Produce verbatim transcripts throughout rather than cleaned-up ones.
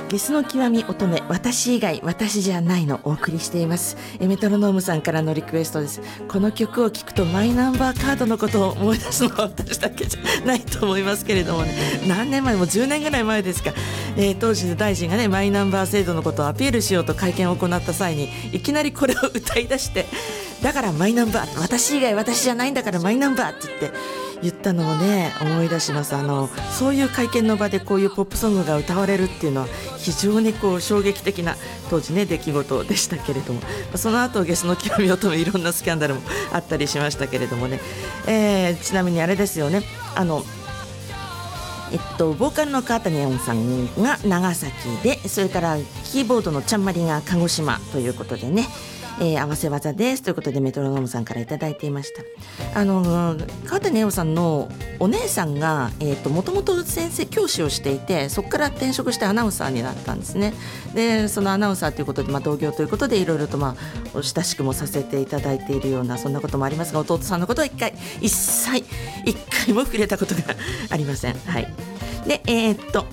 ゲスの極み乙女、私以外私じゃないのお送りしています。えメトロノームさんからのリクエストです。この曲を聴くとマイナンバーカードのことを思い出すのは私だけじゃないと思いますけれどもね、何年前もうじゅうねんぐらい前ですか、えー、当時の大臣がねマイナンバー制度のことをアピールしようと会見を行った際にいきなりこれを歌い出して、だからマイナンバー、私以外私じゃないんだからマイナンバーって言って言ったのをね思い出します。あのそういう会見の場でこういうポップソングが歌われるっていうのは非常にこう衝撃的な当時ね出来事でしたけれども、その後ゲスの極み乙女いろんなスキャンダルもあったりしましたけれどもね、えー、ちなみにあれですよね、あのえっと、ボーカルの川谷絵音さんが長崎で、それからキーボードのちゃんまりが鹿児島ということでね、えー、合わせ技ですということでメトロノームさんからいただいていました。あの川谷絵音さんのお姉さんがもともと先生教師をしていて、そこから転職してアナウンサーになったんですね。でそのアナウンサーということで、まあ、同業ということでいろいろと、まあ、お親しくもさせていただいているようなそんなこともありますが、弟さんのことは一回一切一回も触れたことがありません。はい。でえー、っと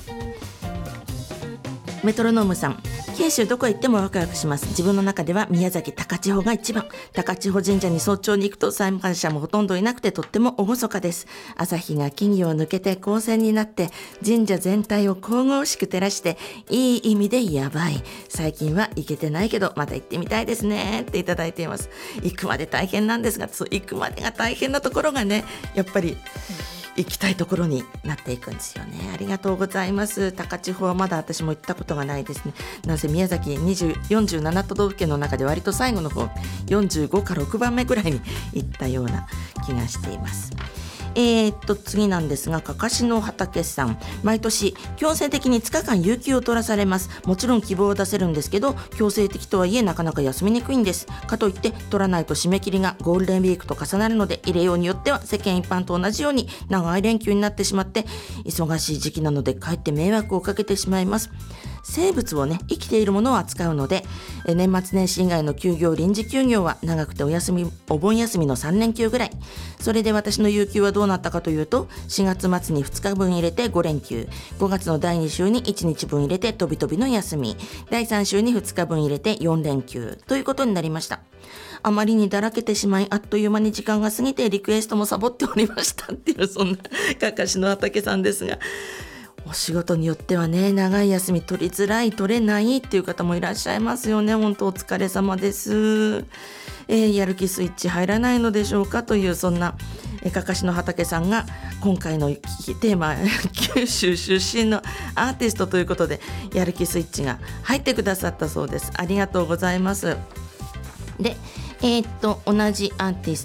メトロノームさん、九州どこへ行ってもワクワクします。自分の中では宮崎高千穂が一番。高千穂神社に早朝に行くと参拝者もほとんどいなくてとっても厳かです。朝日が木々を抜けて光線になって神社全体を神々しく照らして、いい意味でやばい。最近は行けてないけどまた行ってみたいですねっていただいています。行くまで大変なんですが、そう行くまでが大変なところがねやっぱり行きたいところになっていくんですよね。ありがとうございます。高千穂はまだ私も行ったことがないですね。なぜ宮崎にじゅう よんじゅうなな都道府県の中で割と最後の方よんじゅうごかろくばんめぐらいに行ったような気がしています。えー、っと次なんですが、かかしの畑さん、毎年強制的にいつかかん有給を取らされます。もちろん希望を出せるんですけど、強制的とはいえなかなか休みにくいんです。かといって取らないと締め切りがゴールデンウィークと重なるので、入れようによっては世間一般と同じように長い連休になってしまって、忙しい時期なのでかえって迷惑をかけてしまいます。生物をね、生きているものを扱うので、え年末年始以外の休業、臨時休業は長くてお休み、お盆休みのさん連休ぐらい。それで私の有給はどうなったかというと、しがつ末にふつかぶん入れてご連休、ごがつのだいに週にいちにちぶん入れて飛び飛びの休み、だいさん週にふつかぶん入れてよん連休ということになりました。あまりにだらけてしまい、あっという間に時間が過ぎてリクエストもサボっておりましたっていう、そんなかかしの畑さんですが、お仕事によってはね、長い休み取りづらい、取れないっていう方もいらっしゃいますよね。本当お疲れ様です。えー、やる気スイッチ入らないのでしょうかという、そんなえかかしの畑さんが今回のテーマ九州出身のアーティストということで、やる気スイッチが入ってくださったそうです。ありがとうございます。で、えー、っと同じアーティス